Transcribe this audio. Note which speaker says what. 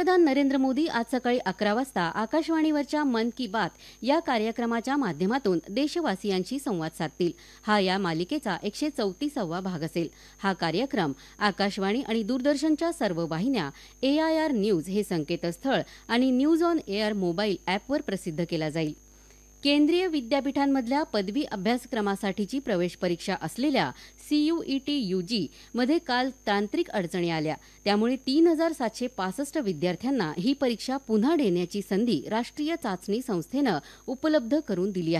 Speaker 1: पंतप्रधान नरेंद्र मोदी आज सकाळी 11 वाजता आकाशवाणीवरच्या मन की बात या कार्यक्रमाच्या माध्यमातून देशवासियांशी संवाद साधतील. हा या मालिकेचा 134वा भाग असेल. हा कार्यक्रम आकाशवाणी आणि दूरदर्शनच्या सर्व वाहिन्या, AIR न्यूज हे संकेतस्थळ आणि न्यूज ऑन एअर मोबाईल ॲपवर प्रसिद्ध केला जाईल. केंद्रीय विद्यापीठांमधल्या पदवी अभ्यासक्रमासाठीची प्रवेश परीक्षा असलेल्या CUET UG मध्ये काल तांत्रिक अडचणी आल्या. त्यामुळे 3,765 विद्यार्थ्यांना ही परीक्षा पुन्हा देण्याची संधी राष्ट्रीय चाचणी संस्थेनं उपलब्ध करून दिली आहे.